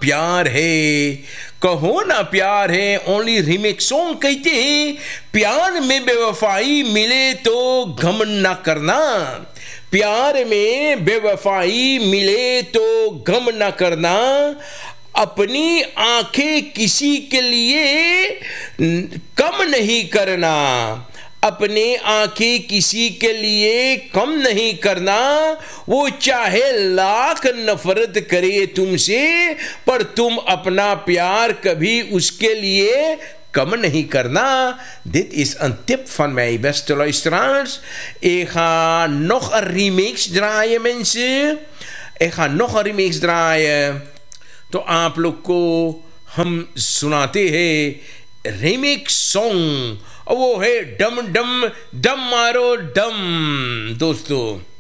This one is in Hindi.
प्यार है, कहो ना प्यार है। ओनली रीमेक्स सॉन्ग कहते हैं प्यार में बेवफाई मिले तो गम ना करना, प्यार में बेवफाई मिले तो गम ना करना, अपनी आंखें किसी के लिए कम नहीं करना, अपने आंखें किसी के लिए कम नहीं करना, वो चाहे लाख नफरत करे तुमसे पर तुम अपना प्यार कभी उसके लिए kam नहीं करना. Dit is een tip van mij, beste luisteraars. Ik ga nog een remix draaien, mensen. Ik ga nog een remix draaien. तो आप लोग को हम सुनाते हैं रिमिक्स सॉन्ग, और वो है डम डम डम मारो डम दोस्तों.